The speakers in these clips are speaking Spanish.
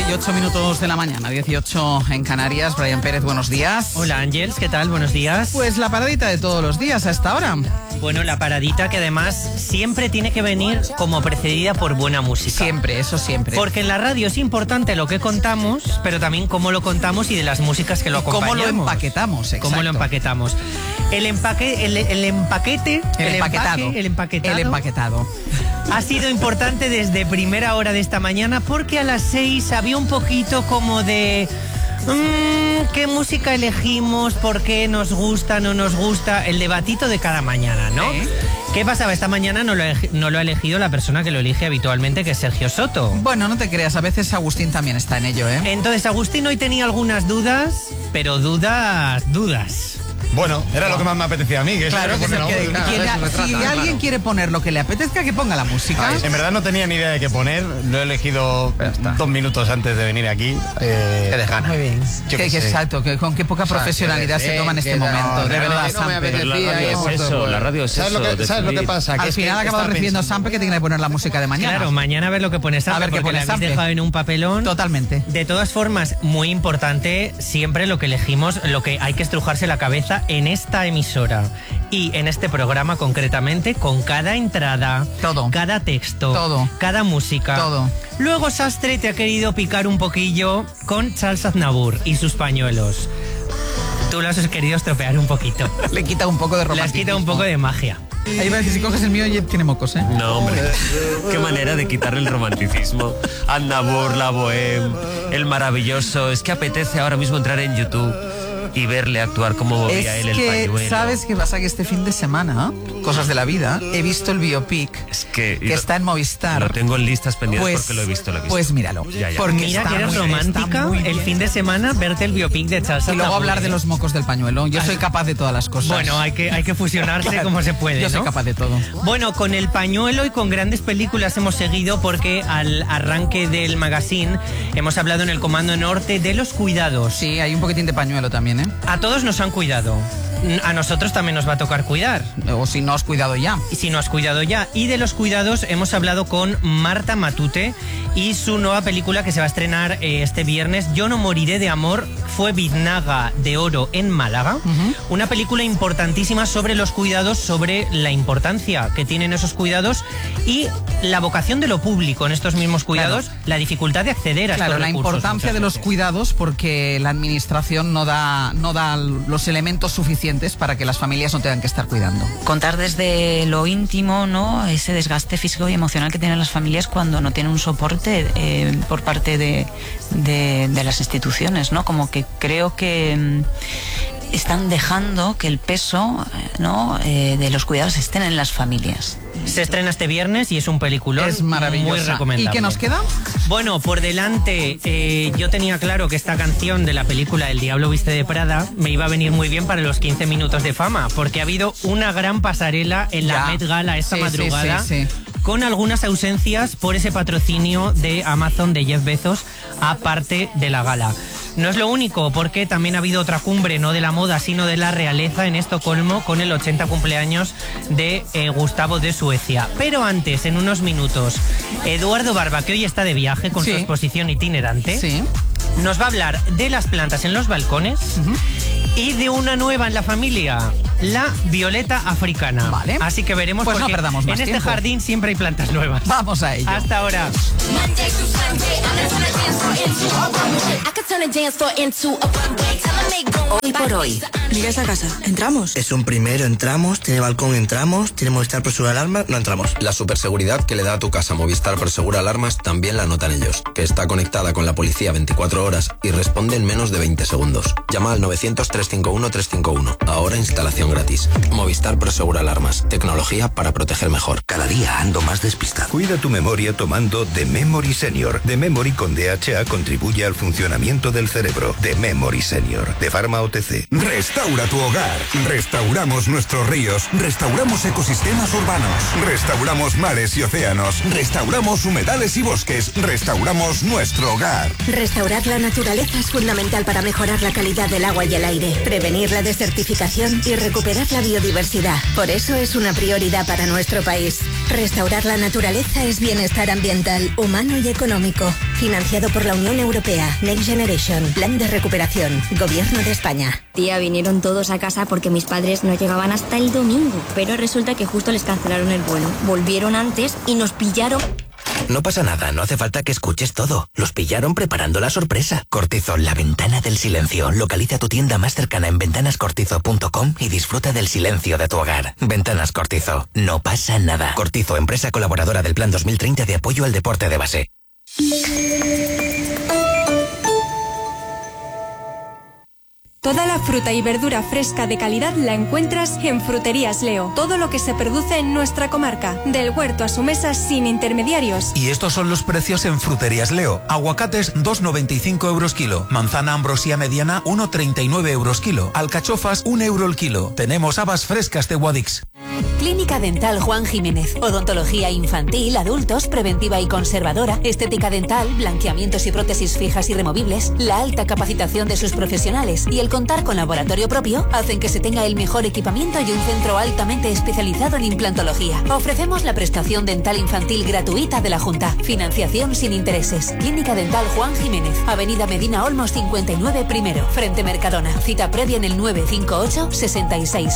y 8 minutos de la mañana, 18 en Canarias. Brian Pérez, buenos días. Hola Ángels, ¿qué tal? Buenos días. Pues la paradita de todos los días a esta hora. Bueno, la paradita que además siempre tiene que venir como precedida por buena música. Siempre, eso siempre. Porque en la radio es importante lo que contamos, pero también cómo lo contamos y de las músicas que lo acompañamos. Cómo lo empaquetamos, exacto. Cómo lo empaquetamos. El empaquetado ha sido importante desde primera hora de esta mañana, porque a las 6 había un poquito como de... ¿qué música elegimos? ¿Por qué nos gusta, no nos gusta? El debatito de cada mañana, ¿no? ¿Sí? ¿Qué pasaba? Esta mañana no lo ha elegido la persona que lo elige habitualmente, que es Sergio Soto. Bueno, no te creas, a veces Agustín también está en ello, ¿eh? Entonces, Agustín hoy tenía algunas dudas, pero dudas. Bueno, era lo que más me apetecía a mí. Que claro, que si alguien quiere poner lo que le apetezca, que ponga la música. Ay, en verdad no tenía ni idea de qué poner. Lo he elegido 2 minutos antes de venir aquí. Te dejan. Muy bien. Exacto, con qué poca profesionalidad se toma en este momento. De verdad, Samper. La radio es eso. ¿Sabes lo que pasa? Al final ha acabado recibiendo Samper, que tiene que poner la música de mañana. Claro, mañana a ver lo que pone Samper, porque la habéis dejado en un papelón. Totalmente. De todas formas, muy importante siempre lo que elegimos, lo que hay que estrujarse la cabeza en esta emisora y en este programa concretamente, con cada entrada, todo, cada texto, todo, cada música, todo. Luego Sastre te ha querido picar un poquillo con Charles Aznavour y sus pañuelos. Tú lo has querido estropear un poquito. Le quita un poco de romanticismo. Le has quitado un poco de magia. Ahí va a decir, si coges el mío, ya tiene mocos, ¿eh? No, hombre. Qué manera de quitarle el romanticismo. Aznavour, la bohème, el maravilloso. Es que apetece ahora mismo entrar en YouTube y verle actuar como movía él el pañuelo. ¿Sabes qué pasa? Que este fin de semana, cosas de la vida, he visto el biopic que está en Movistar. Lo tengo en listas pendientes porque lo he visto. Pues míralo. Ya. Porque mira que eres romántica el fin de semana verte el biopic de Charles Aznavour. Y luego hablar de los mocos del pañuelo. Yo soy capaz de todas las cosas. Bueno, hay que fusionarse claro, como se puede, Yo soy capaz de todo. Bueno, con el pañuelo y con grandes películas hemos seguido, porque al arranque del magazine hemos hablado en el Comando Norte de los cuidados. Sí, hay un poquitín de pañuelo también, ¿eh? A todos nos han cuidado. A nosotros también nos va a tocar cuidar. O si no has cuidado ya. Y si no has cuidado ya. Y de los cuidados hemos hablado con Marta Matute y su nueva película que se va a estrenar este viernes, Yo no moriré de amor. Fue Biznaga de Oro en Málaga. Una película importantísima sobre los cuidados, sobre la importancia que tienen esos cuidados y la vocación de lo público en estos mismos cuidados, claro, la dificultad de acceder a estos recursos. Claro, la importancia de los cuidados, porque la administración no da los elementos suficientes para que las familias no tengan que estar cuidando. Contar desde lo íntimo, ¿no? Ese desgaste físico y emocional que tienen las familias cuando no tienen un soporte por parte de las instituciones, ¿no? Como que creo que están dejando que el peso, ¿no? De los cuidados estén en las familias. Se estrena este viernes y es un peliculón. Es maravilloso. Muy recomendable. ¿Y qué nos queda? Bueno, por delante, yo tenía claro que esta canción de la película El Diablo Viste de Prada me iba a venir muy bien para los 15 minutos de fama, porque ha habido una gran pasarela en la Met Gala esta madrugada. Sí. Con algunas ausencias por ese patrocinio de Amazon de Jeff Bezos, aparte de la gala. No es lo único, porque también ha habido otra cumbre, no de la moda, sino de la realeza en Estocolmo, con el 80 cumpleaños de Gustavo de Suecia. Pero antes, en unos minutos, Eduardo Barba, que hoy está de viaje con su exposición itinerante, nos va a hablar de las plantas en los balcones y de una nueva en la familia, la violeta africana. Vale. Así que veremos, pues porque no perdamos más en este tiempo. jardín siempre hay plantas nuevas. Vamos a ello. Hasta ahora. Hoy por hoy. Mira esa casa. ¿Entramos? Es un primero, entramos. Tiene balcón, entramos. Tiene Movistar Prosegura Alarmas, no entramos. La superseguridad que le da a tu casa Movistar Prosegura Alarmas también la notan ellos, que está conectada con la policía 24 horas y responde en menos de 20 segundos. Llama al 900-351-351. Ahora instalación gratis. Movistar Prosegura Alarmas. Tecnología para proteger mejor. Cada día ando más despistado. Cuida tu memoria tomando The Memory Senior. The Memory con DHA contribuye al funcionamiento del cerebro. The Memory Senior. De Pharma OTC. Restaura tu hogar. Restauramos nuestros ríos. Restauramos ecosistemas urbanos. Restauramos mares y océanos. Restauramos humedales y bosques. Restauramos nuestro hogar. Restaurar la naturaleza es fundamental para mejorar la calidad del agua y el aire, prevenir la desertificación y recuperar la biodiversidad. Por eso es una prioridad para nuestro país. Restaurar la naturaleza es bienestar ambiental, humano y económico. Financiado por la Unión Europea. Next Generation. Plan de recuperación. Gobierno de España. Tía, vinieron todos a casa porque mis padres no llegaban hasta el domingo. Pero resulta que justo les cancelaron el vuelo. Volvieron antes y nos pillaron... No pasa nada, no hace falta que escuches todo. Los pillaron preparando la sorpresa. Cortizol, la ventana del silencio. Localiza tu tienda más cercana en ventanascortizo.com y disfruta del silencio de tu hogar. Ventanas Cortizo. No pasa nada. Cortizo, empresa colaboradora del Plan 2030 de apoyo al deporte de base. Toda la fruta y verdura fresca de calidad la encuentras en Fruterías Leo. Todo lo que se produce en nuestra comarca, del huerto a su mesa sin intermediarios. Y estos son los precios en Fruterías Leo. Aguacates 2,95 euros kilo. Manzana Ambrosia mediana 1,39 euros kilo. Alcachofas 1 euro el kilo. Tenemos habas frescas de Guadix. Clínica Dental Juan Jiménez. Odontología infantil, adultos, preventiva y conservadora, estética dental, blanqueamientos y prótesis fijas y removibles, la alta capacitación de sus profesionales y el contar con laboratorio propio hacen que se tenga el mejor equipamiento y un centro altamente especializado en implantología. Ofrecemos la prestación dental infantil gratuita de la Junta. Financiación sin intereses. Clínica Dental Juan Jiménez. Avenida Medina Olmos 59 primero. Frente Mercadona. Cita previa en el 958 66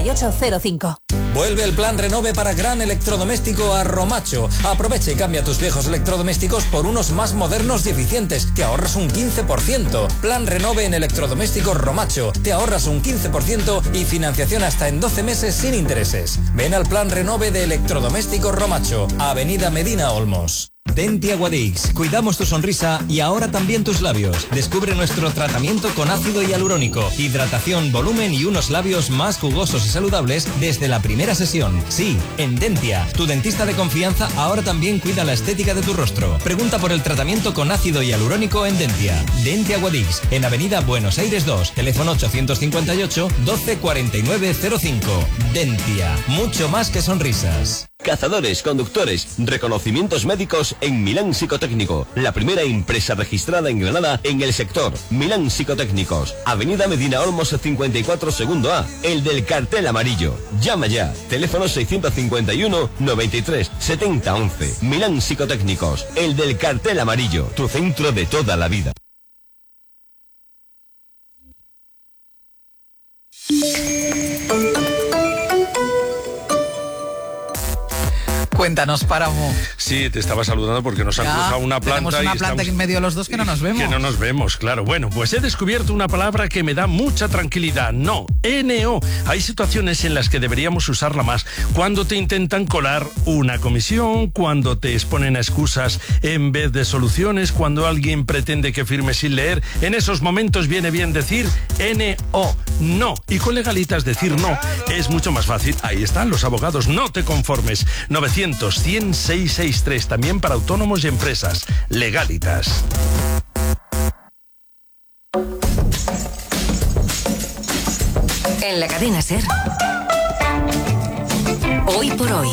4805. Vuelve el plan Renove para gran electrodoméstico a Romacho. Aprovecha y cambia tus viejos electrodomésticos por unos más modernos y eficientes. Te ahorras un 15%. Plan Renove en electrodomésticos Romacho. Te ahorras un 15% y financiación hasta en 12 meses sin intereses. Ven al plan Renove de electrodomésticos Romacho. Avenida Medina Olmos. Dentia Guadix. Cuidamos tu sonrisa y ahora también tus labios. Descubre nuestro tratamiento con ácido hialurónico, hidratación, volumen y unos labios más jugosos y saludables desde la primera sesión. Sí, en Dentia, tu dentista de confianza ahora también cuida la estética de tu rostro. Pregunta por el tratamiento con ácido hialurónico en Dentia. Dentia Guadix, en Avenida Buenos Aires 2, teléfono 858 12 49 05. Dentia, mucho más que sonrisas. Cazadores, conductores, reconocimientos médicos en Milán Psicotécnico. La primera empresa registrada en Granada en el sector. Milán Psicotécnicos. Avenida Medina Olmos 54 segundo A. El del cartel amarillo. Llama ya. Teléfono 651 93 70 11. Milán Psicotécnicos. El del cartel amarillo. Tu centro de toda la vida. Cuéntanos, Páramo. Sí, te estaba saludando porque nos han cruzado una planta. Tenemos una planta en medio de los dos que no nos vemos. Que no nos vemos, claro. Bueno, pues he descubierto una palabra que me da mucha tranquilidad. No, NO. Hay situaciones en las que deberíamos usarla más. Cuando te intentan colar una comisión, cuando te exponen a excusas en vez de soluciones, cuando alguien pretende que firmes sin leer. En esos momentos viene bien decir NO. No. Y con legalitas decir no es mucho más fácil. Ahí están los abogados. No te conformes. 900-100-663, también para autónomos y empresas. Legalitas. En la cadena SER. Hoy por hoy.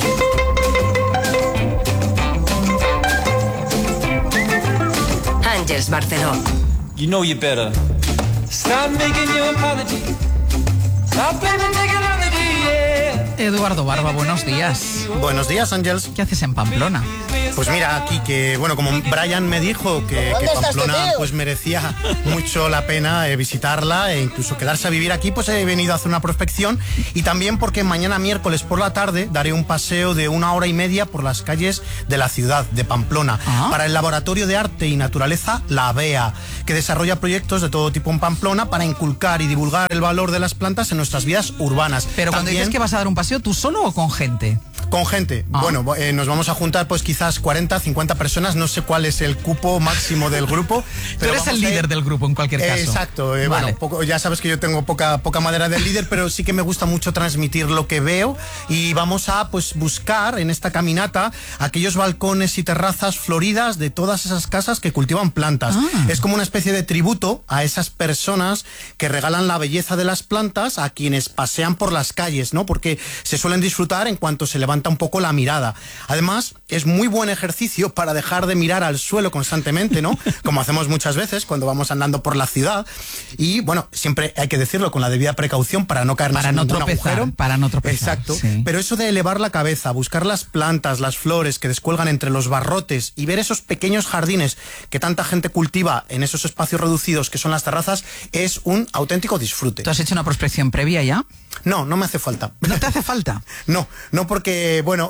Àngels Barceló. You know you better. Stop making your apology. Stop blaming technology, yeah. Eduardo Barba, buenos días. Buenos días, Ángels. ¿Qué haces en Pamplona? Pues mira, aquí que, bueno, como Brian me dijo que Pamplona pues merecía mucho la pena visitarla e incluso quedarse a vivir aquí, pues he venido a hacer una prospección y también porque mañana miércoles por la tarde daré un paseo de 1 hora y media por las calles de la ciudad de Pamplona para el Laboratorio de Arte y Naturaleza, la ABEA, que desarrolla proyectos de todo tipo en Pamplona para inculcar y divulgar el valor de las plantas en nuestras vidas urbanas. Pero cuando dices que vas a dar un paseo, ¿tú solo o con gente? Con gente. Bueno, nos vamos a juntar pues quizás 40, 50 personas, no sé cuál es el cupo máximo del grupo. Pero tú eres el líder del grupo en cualquier caso. Exacto. Vale. Bueno, ya sabes que yo tengo poca madera del líder, pero sí que me gusta mucho transmitir lo que veo y vamos a pues buscar en esta caminata aquellos balcones y terrazas floridas de todas esas casas que cultivan plantas. Es como una especie de tributo a esas personas que regalan la belleza de las plantas a quienes pasean por las calles, ¿no? Porque se suelen disfrutar en cuanto se levantan levanta un poco la mirada. Además, es muy buen ejercicio para dejar de mirar al suelo constantemente, ¿no? Como hacemos muchas veces cuando vamos andando por la ciudad. Y bueno, siempre hay que decirlo con la debida precaución para no caernos en ningún agujero. Para no tropezar. Exacto. Sí. Pero eso de elevar la cabeza, buscar las plantas, las flores que descuelgan entre los barrotes y ver esos pequeños jardines que tanta gente cultiva en esos espacios reducidos que son las terrazas, es un auténtico disfrute. ¿Tú has hecho una prospección previa ya? No, no me hace falta. ¿No te hace falta? No porque, bueno,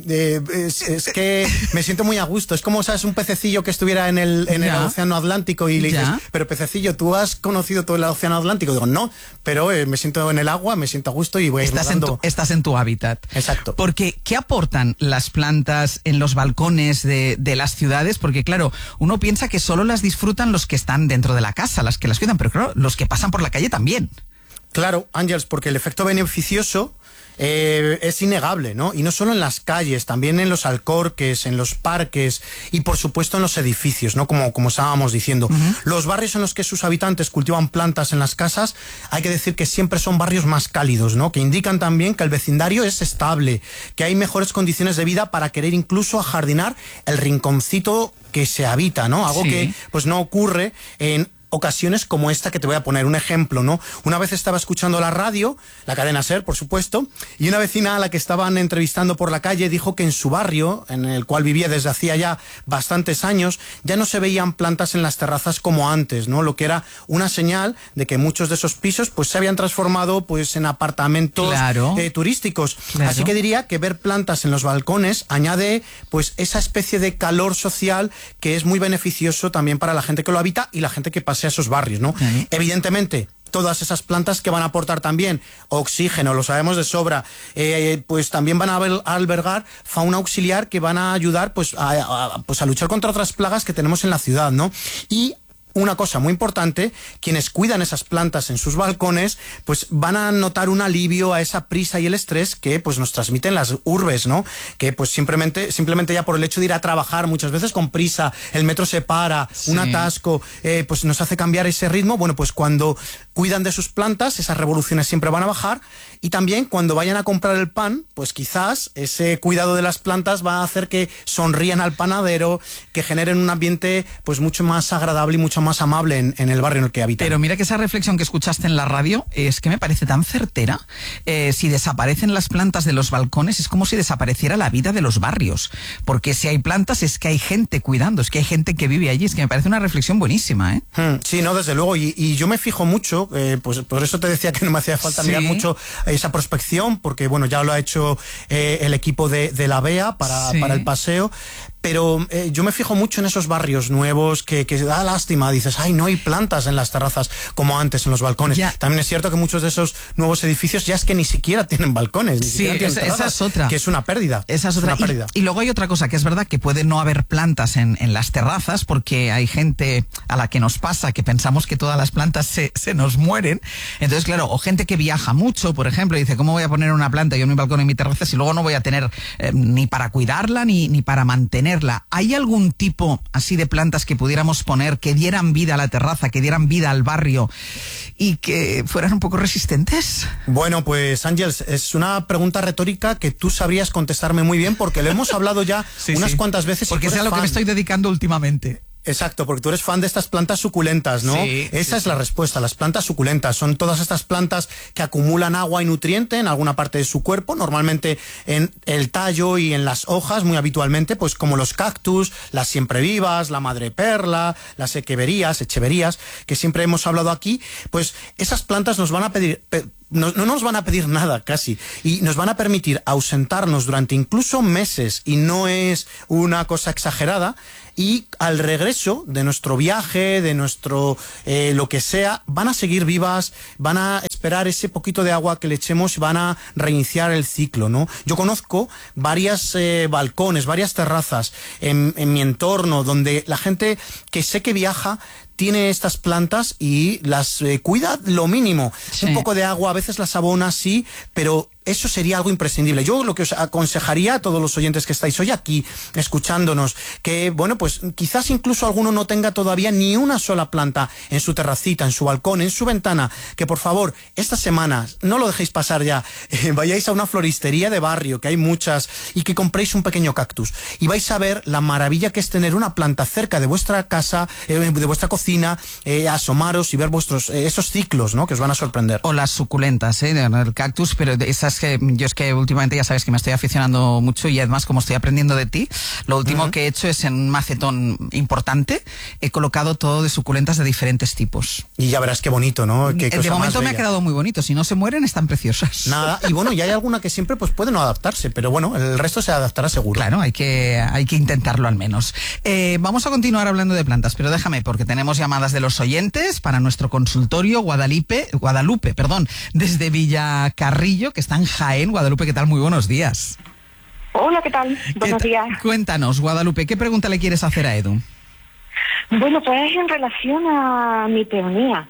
es que me siento muy a gusto. Es como, ¿sabes? Un pececillo que estuviera en el océano Atlántico y le dices, pero pececillo, ¿tú has conocido todo el océano Atlántico? Digo, no, pero me siento en el agua, me siento a gusto y voy estás en tu hábitat. Exacto. Porque, ¿qué aportan las plantas en los balcones de las ciudades? Porque, claro, uno piensa que solo las disfrutan los que están dentro de la casa, las que las cuidan, pero claro, los que pasan por la calle también. Claro, Ángels, porque el efecto beneficioso es innegable, ¿no? Y no solo en las calles, también en los alcorques, en los parques y por supuesto en los edificios, ¿no? Como estábamos diciendo. Los barrios en los que sus habitantes cultivan plantas en las casas, hay que decir que siempre son barrios más cálidos, ¿no? Que indican también que el vecindario es estable, que hay mejores condiciones de vida para querer incluso ajardinar el rinconcito que se habita, ¿no? Algo que pues no ocurre en ocasiones como esta que te voy a poner un ejemplo, ¿no? Una vez estaba escuchando la radio, la cadena SER, por supuesto, y una vecina a la que estaban entrevistando por la calle dijo que en su barrio, en el cual vivía desde hacía ya bastantes años, ya no se veían plantas en las terrazas como antes, ¿no? Lo que era una señal de que muchos de esos pisos pues se habían transformado pues en apartamentos turísticos. Claro. Así que diría que ver plantas en los balcones añade pues esa especie de calor social que es muy beneficioso también para la gente que lo habita y la gente que pasa a esos barrios, ¿no? Evidentemente, todas esas plantas que van a aportar también oxígeno, lo sabemos de sobra, pues también van a albergar fauna auxiliar que van a ayudar pues a luchar contra otras plagas que tenemos en la ciudad, ¿no? Y una cosa muy importante, quienes cuidan esas plantas en sus balcones, pues van a notar un alivio a esa prisa y el estrés que pues nos transmiten las urbes, ¿no? Que pues simplemente ya por el hecho de ir a trabajar muchas veces con prisa, el metro se para, un atasco, pues nos hace cambiar ese ritmo. Bueno, pues cuando cuidan de sus plantas, esas revoluciones siempre van a bajar, y también cuando vayan a comprar el pan, pues quizás ese cuidado de las plantas va a hacer que sonrían al panadero, que generen un ambiente pues mucho más agradable y mucho más amable en el barrio en el que habitan. Pero mira que esa reflexión que escuchaste en la radio es que me parece tan certera. Si desaparecen las plantas de los balcones es como si desapareciera la vida de los barrios, porque si hay plantas es que hay gente cuidando, es que hay gente que vive allí. Es que me parece una reflexión buenísima, ¿eh? Sí, no, desde luego, y yo me fijo mucho, pues por eso te decía que no me hacía falta mirar mucho esa prospección, porque bueno, ya lo ha hecho el equipo de la BEA para el paseo. Pero yo me fijo mucho en esos barrios nuevos que da lástima. Dices, ay, no hay plantas en las terrazas como antes en los balcones. También es cierto que muchos de esos nuevos edificios ya es que ni siquiera tienen balcones. Esa es otra. Que es una pérdida. Esa es otra. Y luego hay otra cosa, que es verdad que puede no haber plantas en las terrazas, porque hay gente a la que nos pasa que pensamos que todas las plantas se nos mueren. Entonces, claro, o gente que viaja mucho, por ejemplo, y dice, ¿cómo voy a poner una planta yo en mi balcón, en mi terraza, si luego no voy a tener ni para cuidarla ni para mantenerla? ¿Hay algún tipo así de plantas que pudiéramos poner que dieran vida a la terraza, que dieran vida al barrio y que fueran un poco resistentes? Bueno, pues Ángels, es una pregunta retórica que tú sabrías contestarme muy bien, porque lo hemos hablado ya unas cuantas veces. Porque es a lo que me estoy dedicando últimamente. Exacto, porque tú eres fan de estas plantas suculentas, ¿no? Esa es la respuesta, las plantas suculentas. Son todas estas plantas que acumulan agua y nutriente en alguna parte de su cuerpo, normalmente en el tallo y en las hojas, muy habitualmente, pues como los cactus, las siemprevivas, la madreperla, las echeverías, que siempre hemos hablado aquí. Pues esas plantas nos van a pedir... No nos van a pedir nada casi, y nos van a permitir ausentarnos durante incluso meses, y no es una cosa exagerada, y al regreso de nuestro viaje, de nuestro lo que sea, van a seguir vivas, van a esperar ese poquito de agua que le echemos y van a reiniciar el ciclo, ¿no? Yo conozco varias balcones, varias terrazas en mi entorno donde la gente que sé que viaja tiene estas plantas y las cuida lo mínimo. Un poco de agua, a veces las abona, sí, pero eso sería algo imprescindible. Yo lo que os aconsejaría a todos los oyentes que estáis hoy aquí escuchándonos, que bueno, pues quizás incluso alguno no tenga todavía ni una sola planta en su terracita, en su balcón, en su ventana, que por favor, esta semana, no lo dejéis pasar ya, vayáis a una floristería de barrio, que hay muchas, y que compréis un pequeño cactus. Y vais a ver la maravilla que es tener una planta cerca de vuestra casa, de vuestra cocina, asomaros y ver vuestros esos ciclos, ¿no?, que os van a sorprender. O las suculentas, el cactus, pero esas que yo es que últimamente ya sabes que me estoy aficionando mucho, y además como estoy aprendiendo de ti, lo último que he hecho es en un macetón importante, he colocado todo de suculentas de diferentes tipos. Y ya verás qué bonito, ¿no? Qué de momento me ha quedado muy bonito, si no se mueren están preciosas. Nada, y bueno, y hay alguna que siempre pues puede no adaptarse, pero bueno, el resto se adaptará seguro. Claro, hay que intentarlo al menos. Vamos a continuar hablando de plantas, pero déjame, porque tenemos llamadas de los oyentes para nuestro consultorio Guadalupe, desde Villacarrillo, que está en Jaén. Guadalupe, ¿qué tal? Muy buenos días. Hola, ¿qué tal? Buenos días. Cuéntanos, Guadalupe, ¿qué pregunta le quieres hacer a Edu? Bueno, pues en relación a mi peonía,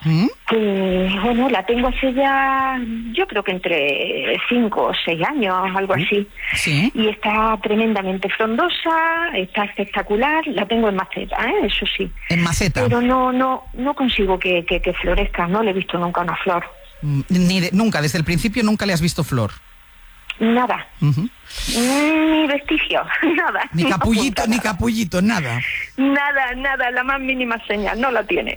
que bueno, la tengo hace ya, yo creo que entre 5 o 6 años, algo así. Sí. Y está tremendamente frondosa, está espectacular, la tengo en maceta, eso sí. ¿En maceta? Pero no consigo que florezca, no le he visto nunca una flor. Nunca, desde el principio nunca le has visto flor. Nada. Ni vestigio, nada. Ni capullito, nada. Nada, la más mínima señal, no la tiene.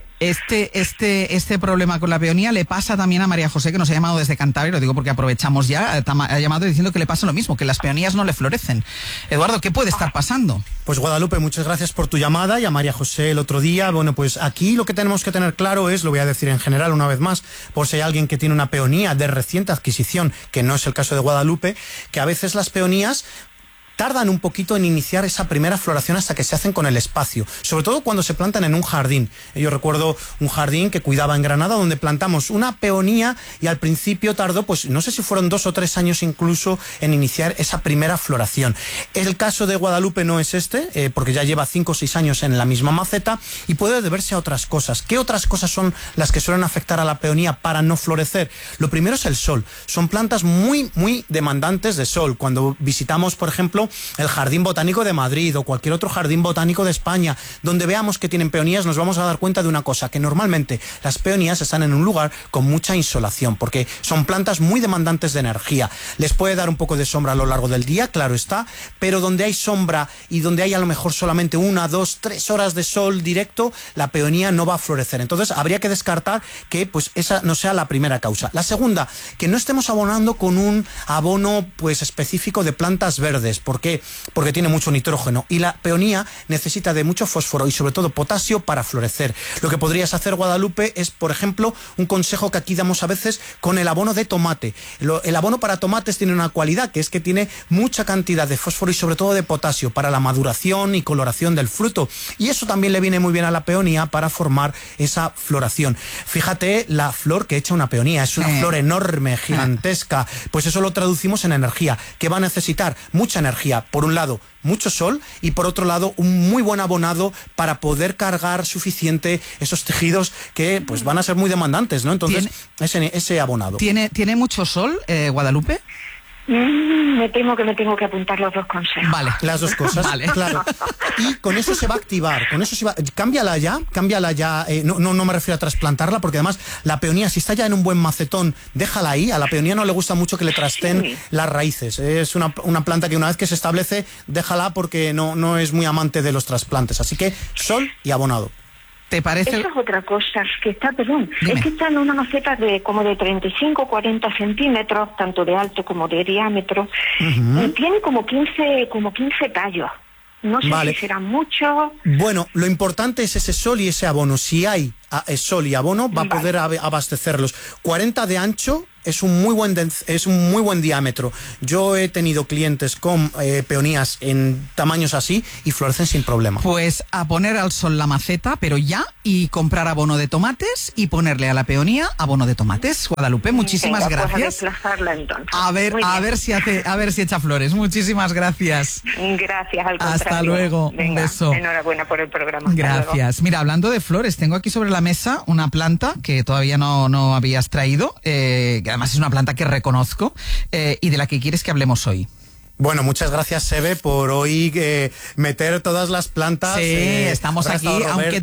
Este problema con la peonía le pasa también a María José, que nos ha llamado desde Cantabria, lo digo porque aprovechamos ya, ha llamado diciendo que le pasa lo mismo, que las peonías no le florecen. Eduardo, ¿qué puede estar pasando? Pues Guadalupe, muchas gracias por tu llamada, y a María José el otro día. Bueno, pues aquí lo que tenemos que tener claro es, lo voy a decir en general una vez más, por si hay alguien que tiene una peonía de reciente adquisición, que no es el caso de Guadalupe, que a veces las peonías tardan un poquito en iniciar esa primera floración hasta que se hacen con el espacio, sobre todo cuando se plantan en un jardín. Yo recuerdo un jardín que cuidaba en Granada, donde plantamos una peonía y al principio tardó, pues no sé si fueron 2 o 3 años incluso en iniciar esa primera floración. El caso de Guadalupe no es porque ya lleva 5 o 6 años en la misma maceta y puede deberse a otras cosas. ¿Qué otras cosas son las que suelen afectar a la peonía para no florecer? Lo primero es el sol. Son plantas muy, muy demandantes de sol. Cuando visitamos, por ejemplo, el Jardín Botánico de Madrid o cualquier otro jardín botánico de España, donde veamos que tienen peonías, nos vamos a dar cuenta de una cosa, que normalmente las peonías están en un lugar con mucha insolación, porque son plantas muy demandantes de energía. Les puede dar un poco de sombra a lo largo del día, claro está, pero donde hay sombra y donde hay a lo mejor solamente 1, 2, 3 horas de sol directo, la peonía no va a florecer. Entonces habría que descartar que pues esa no sea la primera causa. La segunda, que no estemos abonando con un abono pues específico de plantas verdes. ¿Por qué? Porque tiene mucho nitrógeno y la peonía necesita de mucho fósforo y sobre todo potasio para florecer. Lo que podrías hacer, Guadalupe, es, por ejemplo, un consejo que aquí damos a veces con el abono de tomate. El abono para tomates tiene una cualidad, que es que tiene mucha cantidad de fósforo y sobre todo de potasio para la maduración y coloración del fruto. Y eso también le viene muy bien a la peonía para formar esa floración. Fíjate la flor que echa una peonía, es una flor enorme, gigantesca. Pues eso lo traducimos en energía, que va a necesitar mucha energía. Por un lado, mucho sol, y por otro lado, un muy buen abonado para poder cargar suficiente esos tejidos que pues van a ser muy demandantes, ¿no? Entonces, ese abonado. ¿Tiene mucho sol, Guadalupe? Me temo que apuntar los 2 consejos. Vale. Las 2 cosas, vale. Claro. Y con eso se va a activar, cámbiala ya, no me refiero a trasplantarla, porque además la peonía, si está ya en un buen macetón, déjala ahí. A la peonía no le gusta mucho que le trasten las raíces. Es una planta que una vez que se establece, déjala, porque no es muy amante de los trasplantes. Así que sol y abonado. ¿Te parece? Esa es otra cosa, que está, es que está en una maceta de como de 35 o 40 centímetros, tanto de alto como de diámetro, y tiene como 15 tallos. No sé si será mucho. Bueno, lo importante es ese sol y ese abono. Si hay sol y abono, va a poder abastecerlos. 40 de ancho es un muy buen diámetro. Yo he tenido clientes con peonías en tamaños así y florecen sin problema. Pues a poner al sol la maceta, pero ya, y comprar abono de tomates y ponerle a la peonía abono de tomates. Guadalupe, muchísimas gracias. Pues a desplazarla entonces. A ver si echa flores. Muchísimas gracias. Gracias, al contrario. Hasta luego. Venga, un beso. Enhorabuena por el programa. Gracias. Mira, hablando de flores, tengo aquí sobre la mesa una planta que todavía no habías traído, que además es una planta que reconozco y de la que quieres que hablemos hoy. Bueno, muchas gracias, Sebe, por hoy meter todas las plantas. Sí, estamos aquí, Roberto, aunque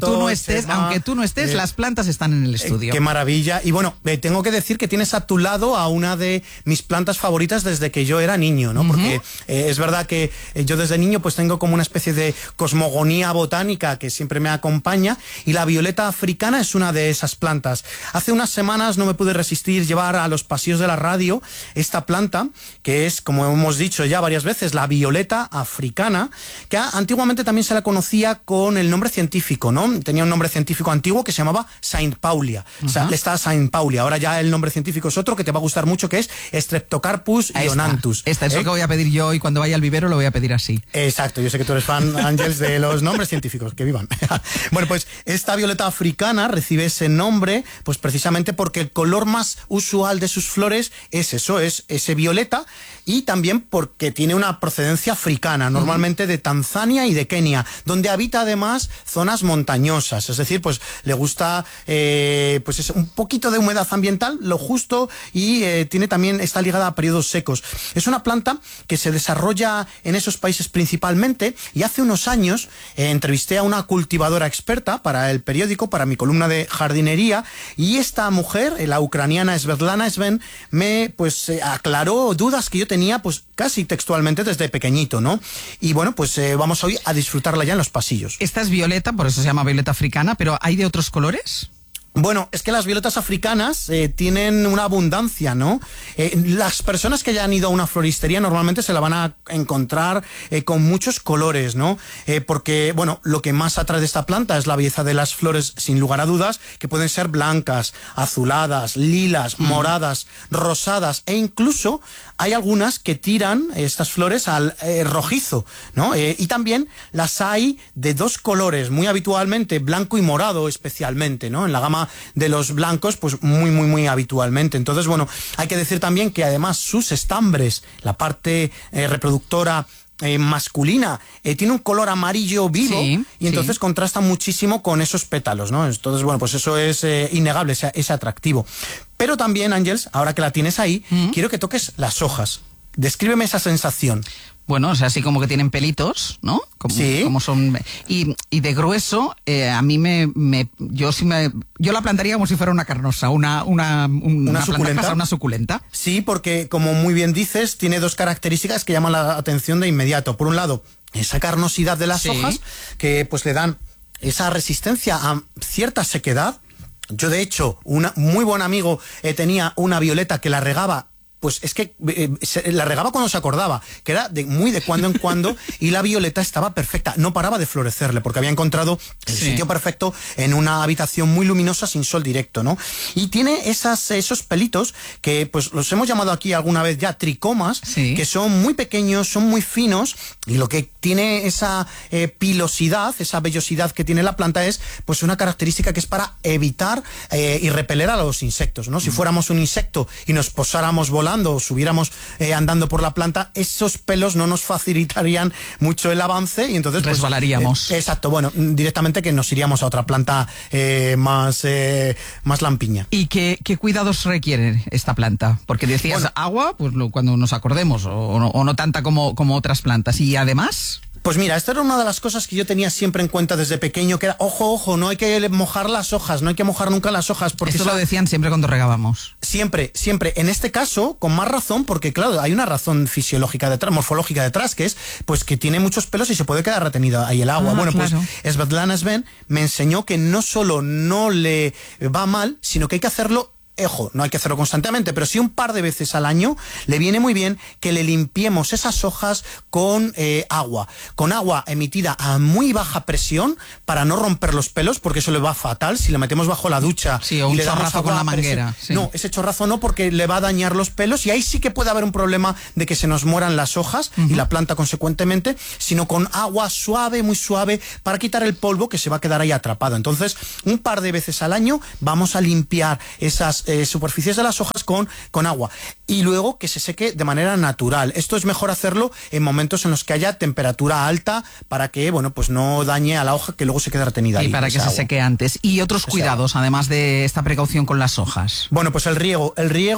tú no estés, las plantas están en el estudio. Qué maravilla. Y bueno, tengo que decir que tienes a tu lado a una de mis plantas favoritas desde que yo era niño, ¿no? Porque es verdad que yo desde niño pues tengo como una especie de cosmogonía botánica que siempre me acompaña, y la violeta africana es una de esas plantas. Hace unas semanas no me pude resistir llevar a los pasillos de la radio esta planta, que es, como hemos dicho ya varias veces, la violeta africana, que antiguamente también se la conocía con el nombre científico, ¿no? Tenía un nombre científico antiguo que se llamaba Saint Paulia. O sea, está Saint Paulia. Ahora ya el nombre científico es otro que te va a gustar mucho, que es Streptocarpus ionanthus. Esta es lo que voy a pedir yo, y cuando vaya al vivero lo voy a pedir así. Exacto, yo sé que tú eres fan, Ángels, de los nombres científicos, que vivan. Bueno, pues esta violeta africana recibe ese nombre pues precisamente porque el color más usual de sus flores es eso, es ese violeta, y también porque tiene una procedencia africana, normalmente de Tanzania y de Kenia, donde habita además zonas montañosas, es decir, pues le gusta pues es un poquito de humedad ambiental, lo justo, y está ligada a periodos secos. Es una planta que se desarrolla en esos países principalmente, y hace unos años entrevisté a una cultivadora experta para el periódico, para mi columna de jardinería, y esta mujer, la ucraniana Svetlana Sven, me aclaró dudas que yo tenía pues casi textualmente desde pequeñito, ¿no? Y bueno, pues vamos hoy a disfrutarla ya en los pasillos. Esta es violeta, por eso se llama violeta africana, pero ¿hay de otros colores? Bueno, es que las violetas africanas tienen una abundancia, ¿no? Las personas que hayan ido a una floristería normalmente se la van a encontrar con muchos colores, ¿no? Porque, bueno, lo que más atrae de esta planta es la belleza de las flores, sin lugar a dudas, que pueden ser blancas, azuladas, lilas, moradas, rosadas, e incluso hay algunas que tiran estas flores al rojizo, ¿no? Y también las hay de dos colores, muy habitualmente, blanco y morado especialmente, ¿no? En la gama de los blancos, pues muy habitualmente. Entonces, bueno, hay que decir también que además sus estambres, la parte reproductora masculina, tiene un color amarillo vivo, y entonces contrasta muchísimo con esos pétalos, ¿no? Entonces, bueno, pues eso es innegable, ese atractivo. Pero también, Ángels, ahora que la tienes ahí, quiero que toques las hojas. Descríbeme esa sensación. Bueno, o sea, así como que tienen pelitos, ¿no? Como son, y de grueso, a mí yo la plantaría como si fuera una carnosa, una suculenta. Una suculenta. Sí, porque como muy bien dices, tiene dos características que llaman la atención de inmediato. Por un lado, esa carnosidad de las hojas, que pues le dan esa resistencia a cierta sequedad. Yo, de hecho, un muy buen amigo tenía una violeta que la regaba, pues es que la regaba cuando se acordaba, que era muy de cuando en cuando, y la violeta estaba perfecta, no paraba de florecerle, porque había encontrado el sitio perfecto en una habitación muy luminosa sin sol directo, ¿no? Y tiene esos pelitos que pues los hemos llamado aquí alguna vez ya tricomas, que son muy pequeños, son muy finos, y lo que tiene esa pilosidad, esa vellosidad que tiene la planta es pues una característica que es para evitar y repeler a los insectos, ¿no? Si fuéramos un insecto y nos posáramos volando o subiéramos andando por la planta, esos pelos no nos facilitarían mucho el avance, y entonces resbalaríamos. Exacto, bueno, directamente que nos iríamos a otra planta más lampiña. ¿Y qué cuidados requiere esta planta? Porque decías agua, pues cuando nos acordemos, o no tanta como otras plantas. Y además... Pues mira, esta era una de las cosas que yo tenía siempre en cuenta desde pequeño, que era, ojo, no hay que mojar las hojas, no hay que mojar nunca las hojas. Porque esto lo decían siempre cuando regábamos. Siempre. En este caso, con más razón, porque claro, hay una razón fisiológica detrás, morfológica detrás, que es pues que tiene muchos pelos y se puede quedar retenida ahí el agua. Bueno, claro. Pues Svetlana Sven me enseñó que no solo no le va mal, sino que hay que hacerlo Ojo, no hay que hacerlo constantemente, pero sí un par de veces al año le viene muy bien que le limpiemos esas hojas con agua emitida a muy baja presión para no romper los pelos, porque eso le va fatal si le metemos bajo la ducha. Sí, o un chorrazo con la manguera. Sí. No, ese chorrazo no, porque le va a dañar los pelos y ahí sí que puede haber un problema de que se nos mueran las hojas y la planta consecuentemente, sino con agua suave, muy suave, para quitar el polvo que se va a quedar ahí atrapado. Entonces, un par de veces al año vamos a limpiar esas superficies de las hojas con agua y luego que se seque de manera natural. Esto es mejor hacerlo en momentos en los que haya temperatura alta para que, bueno, pues no dañe a la hoja que luego se quede retenida. Y para que se seque antes. Y otros cuidados, además de esta precaución con las hojas. Bueno, pues el riego,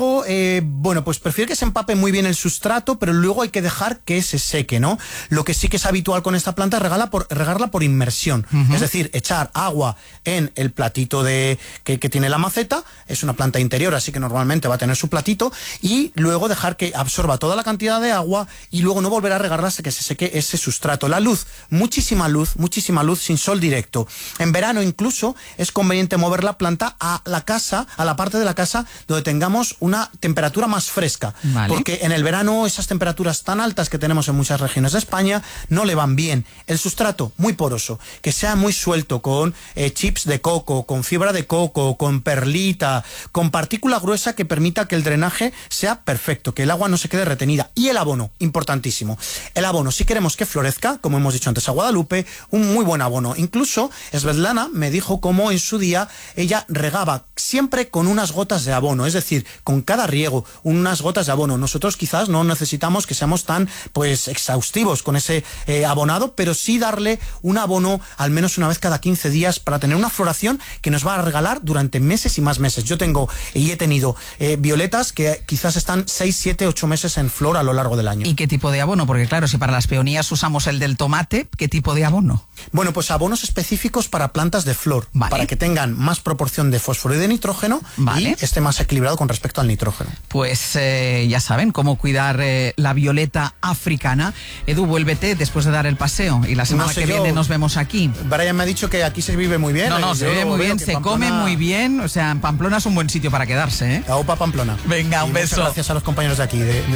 bueno, pues prefiero que se empape muy bien el sustrato, pero luego hay que dejar que se seque, ¿no? Lo que sí que es habitual con esta planta es regarla por inmersión. Es decir, echar agua en el platito que tiene la maceta. Es una planta interior, así que normalmente va a tener su platito, y luego dejar que absorba toda la cantidad de agua y luego no volver a regarla hasta que se seque ese sustrato. La luz, muchísima luz sin sol directo. En verano incluso es conveniente mover la planta a la parte de la casa donde tengamos una temperatura más fresca, porque en el verano esas temperaturas tan altas que tenemos en muchas regiones de España no le van bien. El sustrato muy poroso, que sea muy suelto, con chips de coco, con fibra de coco, con perlita, con partícula gruesa que permita que el drenaje sea perfecto, que el agua no se quede retenida. Y el abono, importantísimo. El abono, si queremos que florezca, como hemos dicho antes a Guadalupe, un muy buen abono. Incluso Svetlana me dijo cómo en su día ella regaba siempre con unas gotas de abono, es decir, con cada riego, unas gotas de abono. Nosotros quizás no necesitamos que seamos tan exhaustivos con ese abonado, pero sí darle un abono al menos una vez cada 15 días para tener una floración que nos va a regalar durante meses y más meses. Yo tengo y he tenido violetas que quizás están 6, 7, 8 meses en flor a lo largo del año. ¿Y qué tipo de abono? Porque claro, si para las peonías usamos el del tomate, ¿qué tipo de abono? Bueno, pues abonos específicos para plantas de flor, para que tengan más proporción de fósforo y de nitrógeno y esté más equilibrado con respecto al nitrógeno. Pues ya saben cómo cuidar la violeta africana. Edu, vuélvete después de dar el paseo y la semana que viene nos vemos aquí. Brian me ha dicho que aquí se vive muy bien. No, se vive muy bien, se come muy bien. O sea, en Pamplona es un buen sitio para quedarse, ¿eh? Aupa Pamplona. Venga, un beso. Muchas gracias a los compañeros de aquí.